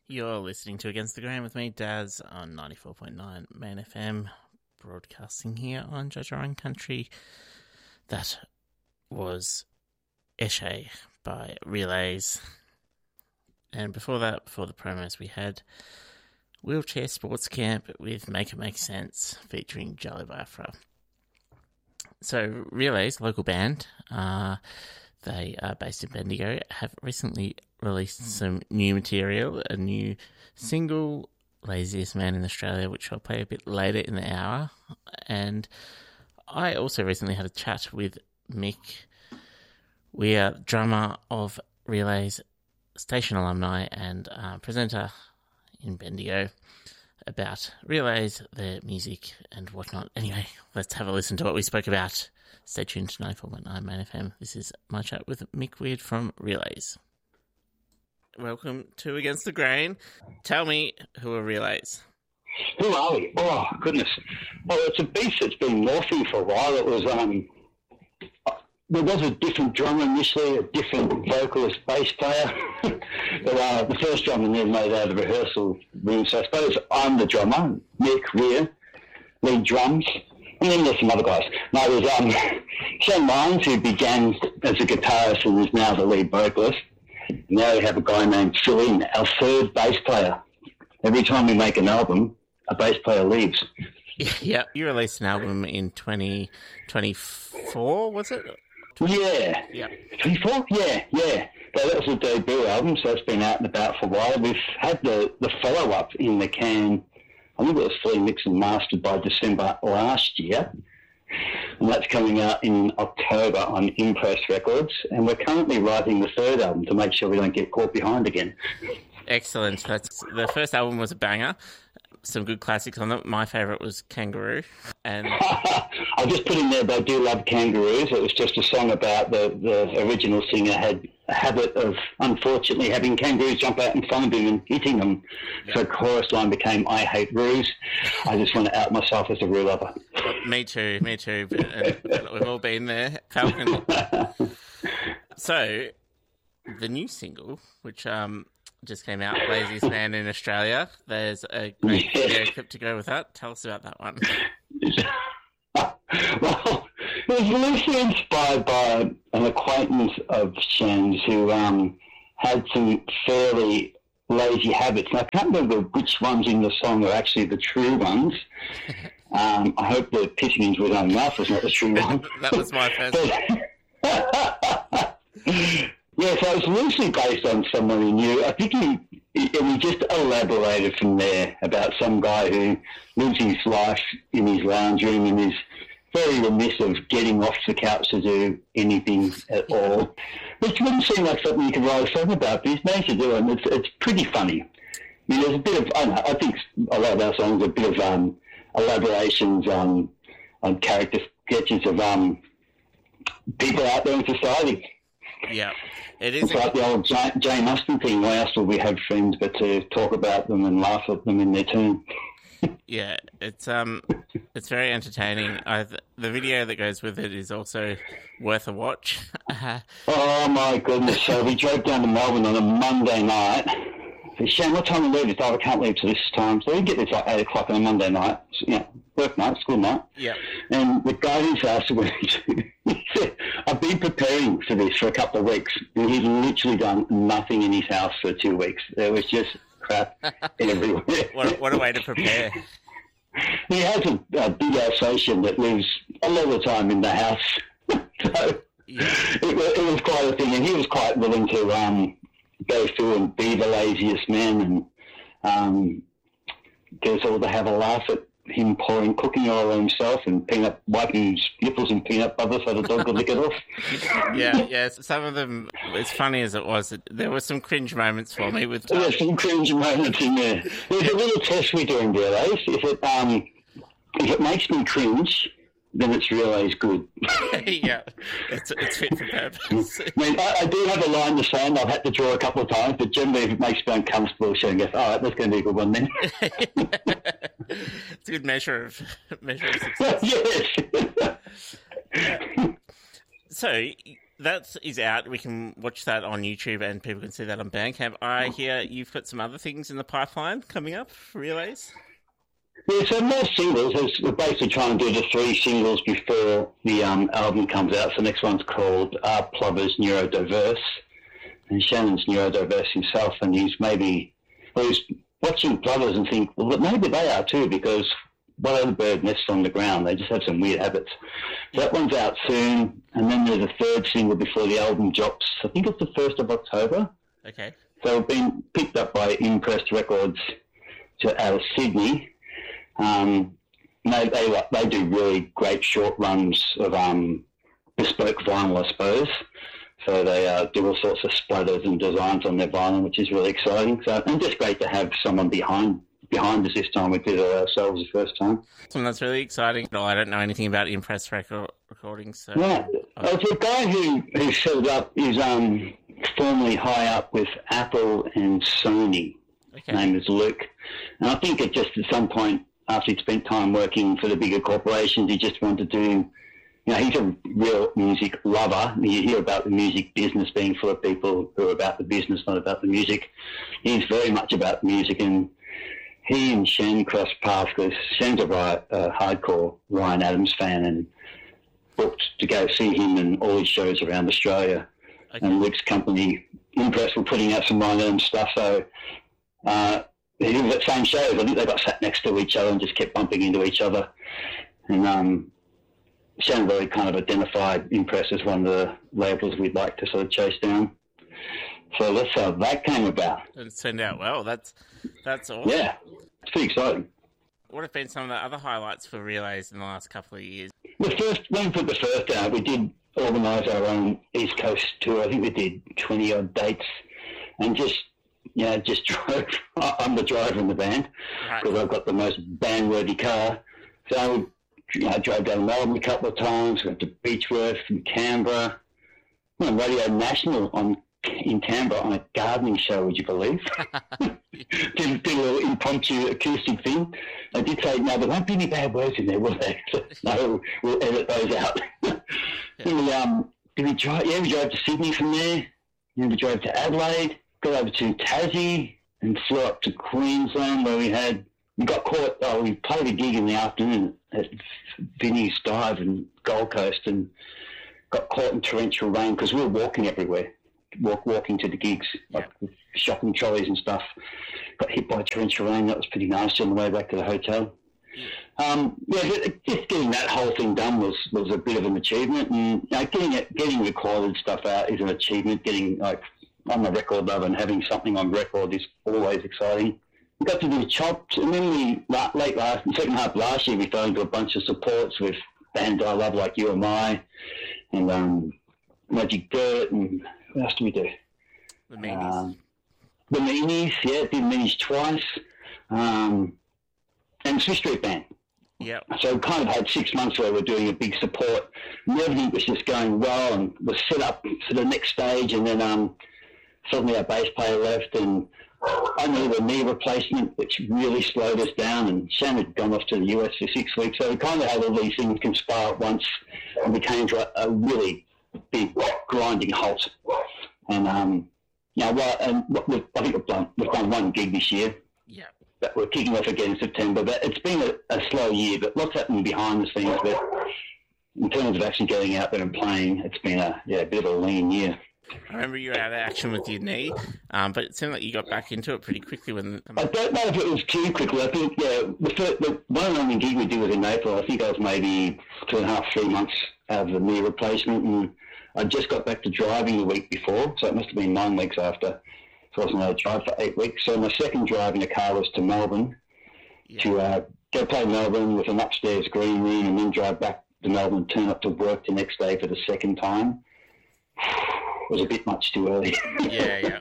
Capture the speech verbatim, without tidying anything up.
You're listening to Against the Grain with me, Daz, on ninety-four point nine Main F M, broadcasting here on Jajaran Country. That was Eshe by Relays. And before that, before the promos, we had Wheelchair Sports Camp with Make It Make Sense, featuring Jolly Biafra. So, Relays, local band, uh, they are based in Bendigo, have recently released some new material, a new single, Laziest Man in Australia, which I'll play a bit later in the hour. And I also recently had a chat with Mick. We are drummer of Relays, station alumni and uh, presenter in Bendigo, about Relays, their music and whatnot. Anyway, let's have a listen to what we spoke about. Stay tuned to ninety-four point nine Main F M. This is my chat with Mick Weird from Relays. Welcome to Against the Grain. Tell me, who are Relays? Who are we? Oh, goodness. Well, it's a beast that's been morphing for a while. It was, um, there was a different drummer initially, a different vocalist bass player. but, uh, the first drummer then made out of the rehearsal room. So I suppose I'm the drummer, Mick Weir, lead drums. And then there's some other guys. No, there's um, Shane Lyons, who began as a guitarist and is now the lead vocalist. Now we have a guy named Phil In, our third bass player. Every time we make an album, a bass player leaves. Yeah, you released an album in twenty twenty-four, was it? Yeah. Yeah. twenty-four? Yeah, yeah. So that was a debut album, so it's been out and about for a while. We've had the, the follow-up in the can, I think it was fully mixed and mastered by December last year. And that's coming out in October on Impress Records. And we're currently writing the third album to make sure we don't get caught behind again. Excellent. That's the first album was a banger. Some good classics on it. My favourite was Kangaroo. And I just put in there, but I do love Kangaroos. It was just a song about the, the original singer had a habit of, unfortunately, having kangaroos jump out in front of him and hitting them. Yeah. So chorus line became, I hate roos. I just want to out myself as a roo lover. Me too, me too. But, uh, we've all been there. Falcon. So, the new single, which um just came out, Laziest Man in Australia. There's a great yeah. video clip to go with that. Tell us about that one. Well, it was loosely inspired by an acquaintance of Shen's who um, had some fairly lazy habits. And I can't remember which ones in the song are actually the true ones. Um, I hope the pissing into his own mouth was not the true one. That was my first one. Yeah, so it was loosely based on someone he knew. I think he, he, and he just elaborated from there about some guy who lives his life in his lounge room and is very remiss of getting off the couch to do anything at all, which wouldn't seem like something you could write a song about, but he's managed to do it, and it's, it's pretty funny. I mean, there's a bit of, I don't know, I think a lot of our songs are a bit of um, elaborations on, on character sketches of um, people out there in society. Yeah, it is. It's like the old Jane, Jane Austen thing. Why else would we have friends but to talk about them and laugh at them in their turn? Yeah, it's um, it's very entertaining. I, the video that goes with it is also worth a watch. Oh my goodness! So we drove down to Melbourne on a Monday night. I said, Shane, what time we leave? He said, oh, I can't leave till this time. So we get this like eight o'clock on a Monday night. So, you know, work night, school night. Yeah. And the guy who's asked me, he said, I've been preparing for this for a couple of weeks, and he's literally done nothing in his house for two weeks. There was just crap everywhere. What, what a way to prepare. He has a, a big Alsatian that lives a lot of the time in the house. So yeah. it, it was quite a thing, and he was quite willing to um, go through and be the laziest man and um, get us all to have a laugh at him pouring cooking oil on himself and peanut, wiping his nipples in peanut butter so the dog could lick it off. Yeah, yeah. Some of them, as funny as it was, there were some cringe moments for me. With There's some cringe moments in there. There's a little test we're doing there, Ace. If it, um, if it makes me cringe, then it's Relays good. Yeah, it's, it's fit for purpose. I mean, I, I do have a line to say, and I've had to draw a couple of times, but generally if it makes me uncomfortable, Shane goes, all right, that's going to be a good one then. It's a good measure of, measure of success. Yes. Uh, so, that is out. We can watch that on YouTube and people can see that on Bandcamp. I hear you've got some other things in the pipeline coming up for Relays. Yeah, so more singles. There's, we're basically trying to do the three singles before the um, album comes out. So the next one's called Are Plovers Neurodiverse? And Shannon's neurodiverse himself, and he's maybe, well, he's watching plovers and think, well, maybe they are too, because what other bird nests on the ground? They just have some weird habits. So that one's out soon, and then there's a third single before the album drops. I think it's the first of October. Okay. So we've been picked up by Impressed Records to, out of Sydney. Um, they, they they do really great short runs of um, bespoke vinyl, I suppose. So they uh, do all sorts of splatters and designs on their vinyl, which is really exciting. So and just great to have someone behind behind us this time. We did it ourselves the first time. So that's really exciting. No, I don't know anything about Impress record recordings. So. Yeah, oh. The guy who, who set it up is um, formerly high up with Apple and Sony. Okay. His name is Luke. And I think it just at some point, after he'd spent time working for the bigger corporations, he just wanted to do, you know, he's a real music lover. You hear about the music business being full of people who are about the business, not about the music. He's very much about music, and he and Shen crossed paths because Shen's a, a hardcore Ryan Adams fan and booked to go see him in all his shows around Australia. Okay. And Luke's company, Impress, were putting out some Ryan Adams stuff, so uh, they did that same shows. I think they got sat next to each other and just kept bumping into each other. And um, Shannon really kind of identified Impress as one of the labels we'd like to sort of chase down. So that's how that came about. It turned out well. That's that's awesome. Yeah, it's pretty exciting. What have been some of the other highlights for Relays in the last couple of years? The first, when we put the first out, we did organise our own East Coast tour. I think we did twenty odd dates, and just you know, just drove. I'm the driver in the band because right. I've got the most band-worthy car. So you know, I drove down to Melbourne a couple of times. Went to Beechworth and Canberra. Went on Radio National on in Canberra on a gardening show. Would you believe? did, did a little impromptu acoustic thing. I did say, no, there won't be any bad words in there, will there? No, we'll edit those out. yeah. we, um, did we drive? Yeah, we drove to Sydney from there. Then we drove to Adelaide, got over to Tassie, and flew up to Queensland where we had, we got caught, oh, we played a gig in the afternoon at Vinnie's Dive in Gold Coast and got caught in torrential rain because we were walking everywhere. Walk, walking to the gigs, like yeah. with shopping trolleys and stuff. Got hit by torrential rain. That was pretty nasty on the way back to the hotel. Yeah, um, yeah just getting that whole thing done was, was a bit of an achievement. And you know, getting it, getting recorded stuff out is an achievement. Getting like on the record lover and having something on record is always exciting. We got to do Chopped, and then we late last, the second half of last year, we fell into a bunch of supports with bands I love like You and I, and um, Magic Dirt, and what else do we do? The Meanies. Um, the Meanies, yeah, did Meanies twice. Um, and Swiss Street Band. Yeah. So we kind of had six months where we're doing a big support, and everything was just going well and was set up for the next stage, and then um, suddenly our bass player left, and I needed a knee replacement, which really slowed us down, and Sam had gone off to the U S for six weeks, so we kind of had all these things conspire at once, and we came to a, a really big grinding halt. And um, you know, well, and we've, I think we've done, we've done one gig this year. Yeah. But we're kicking off again in September. But it's been a, a slow year. But lots happening behind the scenes. But in terms of actually getting out there and playing, it's been a yeah a bit of a lean year. I remember you were out of action with your knee, um, but it seemed like you got back into it pretty quickly. When I don't know if it was too quickly. I think yeah, the, first, the one and only gig we did was in April. I think I was maybe two and a half, three months out of the knee replacement, and I just got back to driving the week before, so it must have been nine weeks after. So I wasn't able to drive for eight weeks. So my second drive in a car was to Melbourne, yeah. to uh, go play Melbourne with an upstairs green room, and then drive back to Melbourne, turn up to work the next day for the second time. It was a bit much too early. yeah, yeah.